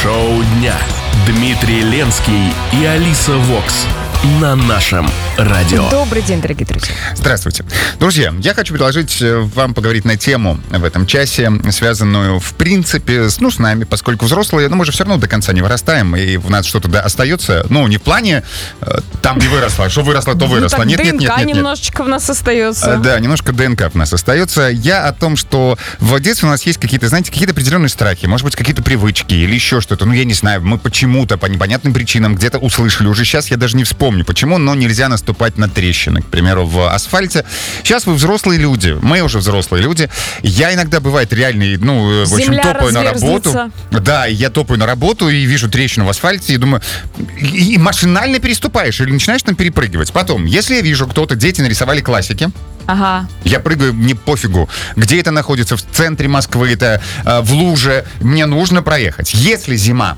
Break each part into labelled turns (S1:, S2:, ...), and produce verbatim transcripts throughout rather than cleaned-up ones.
S1: Шоу дня. Дмитрий Ленский и Алиса Вокс на нашем радио.
S2: Добрый день, дорогие друзья.
S3: Здравствуйте. Друзья, я хочу предложить вам поговорить на тему в этом часе, связанную, в принципе, с, ну, с нами, поскольку взрослые, ну, мы же все равно до конца не вырастаем, и в нас что-то да, остается, ну, не в плане э, там не выросло, что выросло, то выросло.
S2: Ну,
S3: нет,
S2: так
S3: нет, нет,
S2: ДНК
S3: нет, нет.
S2: немножечко в нас остается.
S3: А, да, немножко ДНК в нас остается. Я о том, что в детстве у нас есть какие-то, знаете, какие-то определенные страхи, может быть, какие-то привычки или еще что-то. Ну, я не знаю, мы почему-то по непонятным причинам где-то услышали. Уже сейчас я даже не вспомню, почему, но нельзя наступать на трещины, к примеру, в асфальте. Сейчас вы взрослые люди, мы уже взрослые люди. Я иногда, бывает, реально, ну, в общем,
S2: Земля
S3: топаю на работу. Да, я топаю на работу и вижу трещину в асфальте и думаю, и, и машинально переступаешь или начинаешь там перепрыгивать. Потом, если я вижу, кто-то, дети нарисовали классики,
S2: Ага.
S3: я прыгаю, мне пофигу, где это находится, в центре Москвы, это э, в луже, мне нужно проехать. Если зима,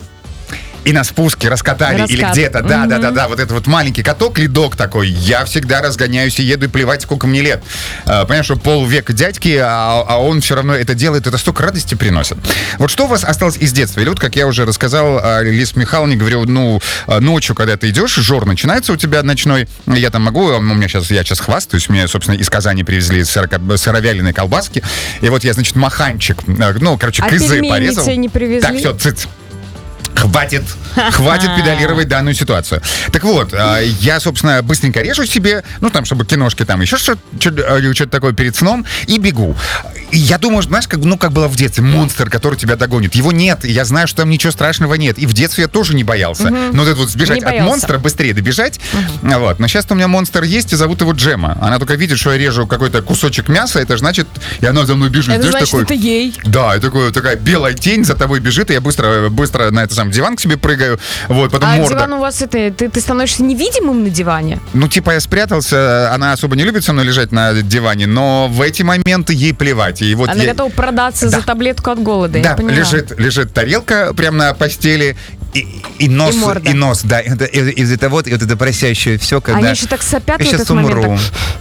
S3: и на спуске раскатали,
S2: Раскат.
S3: или где-то, да,
S2: Мгм.
S3: да, да, да, вот этот вот маленький каток, ледок такой, я всегда разгоняюсь и еду, и плевать, сколько мне лет. А, понимаешь, что полвека дядьки, а, а он все равно это делает, это столько радости приносит. Вот что у вас осталось из детства? Или вот, как я уже рассказал, Лиз Михайловне, говорю, ну, ночью, когда ты идешь, жор начинается у тебя ночной, я там могу, у меня сейчас, я сейчас хвастаюсь, мне, собственно, из Казани привезли сыроко- сыровяленые колбаски, и вот я, значит, маханчик, ну, короче,
S2: А
S3: кызы
S2: пельмени
S3: порезал.
S2: тебе не привезли?
S3: Так, все, цыц. Хватит, хватит педалировать данную ситуацию. Так вот, э, я, собственно, быстренько режу себе, ну, там, чтобы киношки, там, еще что-то, что-то такое перед сном, и бегу. И я думаю, знаешь, как, ну, как было в детстве, монстр, который тебя догонит. Его нет, и я знаю, что там ничего страшного нет. И в детстве я тоже не боялся.
S2: Угу.
S3: Но вот это вот сбежать
S2: Не
S3: от
S2: боялся.
S3: монстра, быстрее добежать.
S2: Угу.
S3: Вот. Но сейчас у меня монстр есть, и зовут его Джема. Она только видит, что я режу какой-то кусочек мяса, это значит, и она за мной бежит.
S2: Это
S3: знаешь,
S2: значит,
S3: такой,
S2: это ей.
S3: да, и такой, такая белая тень за тобой бежит, и я быстро, быстро на этот сам диван к себе прыгаю. Вот, потом
S2: А
S3: морда.
S2: диван у вас это, ты, ты становишься невидимым на диване?
S3: Ну, типа, я спрятался, она особо не любит со мной лежать на диване, но в эти моменты ей плевать. И вот
S2: Она
S3: я...
S2: готова продаться
S3: Да.
S2: за таблетку от голода,
S3: Да,
S2: я поняла.
S3: лежит, лежит тарелка прямо на постели, и, и нос,
S2: И морда.
S3: и нос, да, это, и, и это вот, и вот это просящее все, когда...
S2: Они еще так сопят
S3: я
S2: в
S3: сейчас
S2: этот момент.
S3: умру.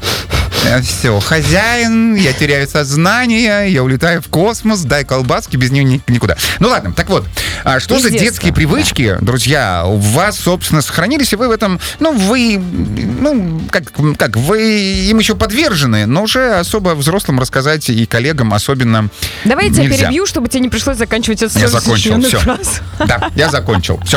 S2: так.
S3: Все, хозяин, я теряю сознание, я улетаю в космос, дай колбаски, без нее ни- никуда. Ну ладно, так вот, а что
S2: Из
S3: за
S2: детства,
S3: детские привычки, друзья, у вас, собственно, сохранились, и вы в этом, ну, вы, ну, как, как вы им еще подвержены, но уже особо взрослым рассказать и коллегам особенно
S2: Давай я тебя
S3: нельзя.
S2: перебью, чтобы тебе не пришлось заканчивать эту
S3: Я
S2: сразу
S3: закончил,
S2: сочиненную
S3: все.
S2: фразу.
S3: Да, я закончил, все.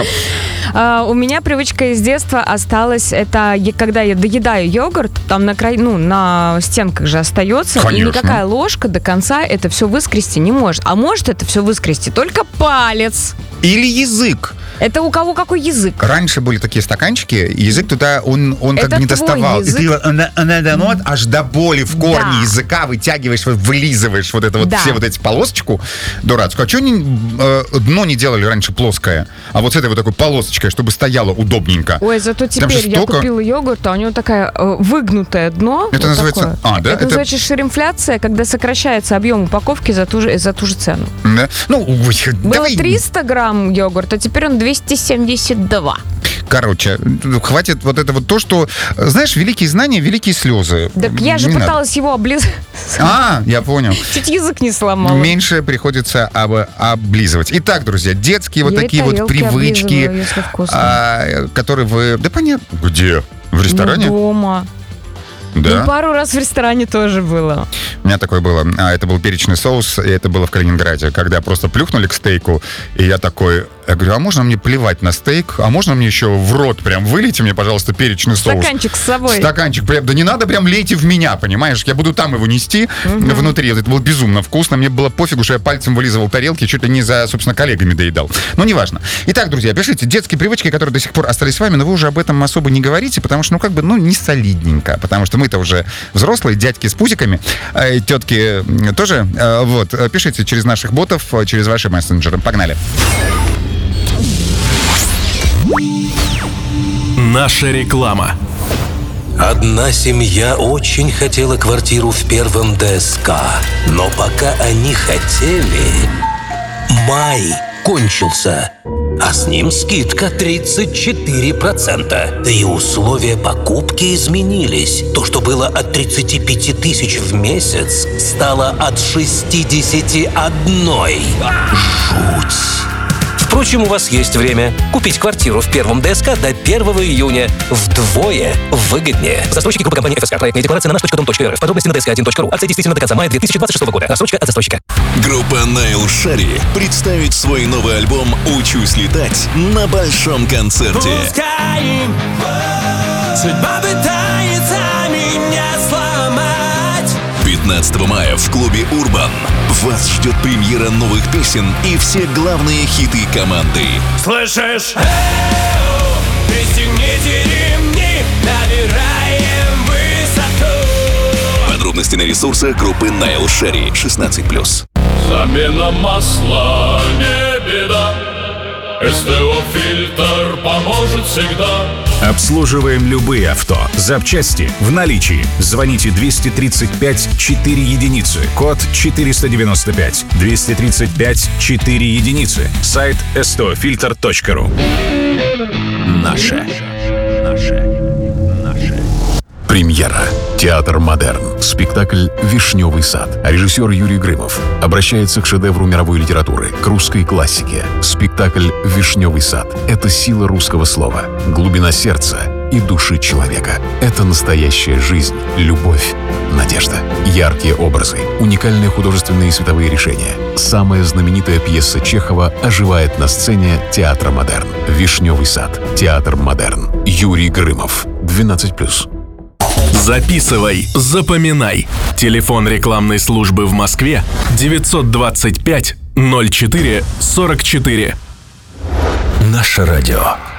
S2: А, у меня привычка из детства осталась, это е- когда я доедаю йогурт, там на край, ну, на стенках же остается,
S3: Конечно.
S2: и никакая ложка до конца это все выскрести не может. А может это все выскрести только палец.
S3: Или язык.
S2: Это у кого какой язык?
S3: Раньше были такие стаканчики, и язык туда, он, он как
S2: Это
S3: бы не
S2: твой
S3: доставал.
S2: язык.
S3: И ты его на- на- на- вот аж до боли в корне
S2: Да.
S3: языка вытягиваешь, вот вылизываешь вот это вот
S2: Да.
S3: все вот эти полосочку дурацкую. А что они э, дно не делали раньше плоское? А вот с этой вот такой полосочкой, чтобы стояло удобненько.
S2: Ой, зато
S3: Там
S2: теперь
S3: же
S2: я
S3: столько-
S2: купила йогурт, а у него такое э, выгнутое дно.
S3: Это
S2: вот
S3: называется-
S2: такое.
S3: а, да?
S2: Это,
S3: Это-
S2: называется ширинфляция, когда сокращается объем упаковки за ту же, за ту же цену.
S3: Да? Ну, ой,
S2: Было
S3: давай...
S2: триста грамм йогурта, а теперь он двести семьдесят два.
S3: Короче, хватит вот это вот то, что... Знаешь, великие знания, великие слезы.
S2: Так я же
S3: Не надо.
S2: пыталась его облизать.
S3: А, я понял.
S2: Чуть язык не сломала.
S3: Меньше приходится об- облизывать. Итак, друзья, детские вот
S2: Я и
S3: такие вот
S2: тарелки
S3: привычки,
S2: облизываю, если вкусно.
S3: а, которые вы... Да понятно. Где? В ресторане?
S2: Ну, дома.
S3: Да.
S2: Ну, пару раз в ресторане тоже было.
S3: У меня такое было. А, это был перечный соус, и это было в Калининграде, когда просто плюхнули к стейку, и я такой... Я говорю, а можно мне плевать на стейк? А можно мне еще в рот прям вылейте мне, пожалуйста, перечный соус?
S2: Стаканчик с собой.
S3: Стаканчик, прям, да не надо прям лейте в меня, понимаешь? Я буду там его нести внутри. Это было безумно вкусно. Мне было пофигу, что я пальцем вылизывал тарелки, чуть ли не за, собственно, коллегами доедал. Но неважно. Итак, друзья, пишите детские привычки, которые до сих пор остались с вами, но вы уже об этом особо не говорите, потому что, ну, как бы, ну, не солидненько. Потому что мы-то уже взрослые, дядьки с пузиками, э, тетки м, тоже. Э, вот, э, пишите через наших ботов, э, через ваши мессенджеры. Погнали.
S1: Наша реклама.
S4: Одна семья очень хотела квартиру в первом ДСК, но пока они хотели, май кончился, а с ним скидка тридцать четыре процента. Да и условия покупки изменились. То, что было от тридцати пяти тысяч в месяц, стало от шестидесяти одной. Жуть! Впрочем, у вас есть время. Купить квартиру в первом ДСК до первого июня вдвое выгоднее. Застройщики группы компании эф эс ка. Проектная декларация на наш точка дом точка эр эф. Подробности на ди эс ка один точка ру. Акция действительно до конца мая две тысячи двадцать шестого года. Рассрочка от застройщика.
S5: Группа Найл Шарри представит свой новый альбом «Учусь летать» на большом концерте.
S6: Пускай судьба пытается меня сломать.
S5: пятнадцатого мая в клубе «Урбан» вас ждет премьера новых песен и все главные хиты команды.
S6: Слышишь? Эу, пристегните ремни, набираем высоту.
S5: Подробности на ресурсах группы Найл Шарри шестнадцать плюс.
S7: Замена масла не беда. эс тэ о-фильтр поможет всегда.
S8: Обслуживаем любые авто. Запчасти в наличии. Звоните двести тридцать пять четыре единицы. Код четыреста девяносто пять. двести тридцать пять четыре единицы. Сайт эс тэ о фильтр точка ру. Наше. Наше. Наше.
S9: Премьера. Театр «Модерн». Спектакль «Вишневый сад». Режиссер Юрий Грымов обращается к шедевру мировой литературы, к русской классике. Спектакль «Вишневый сад» — это сила русского слова, глубина сердца и души человека. Это настоящая жизнь, любовь, надежда. Яркие образы, уникальные художественные и световые решения. Самая знаменитая пьеса Чехова оживает на сцене Театра «Модерн». «Вишневый сад». Театр «Модерн». Юрий Грымов. двенадцать плюс.
S1: Записывай, запоминай. Телефон рекламной службы в Москве девятьсот двадцать пять ноль четыре сорок четыре.
S4: Наше радио.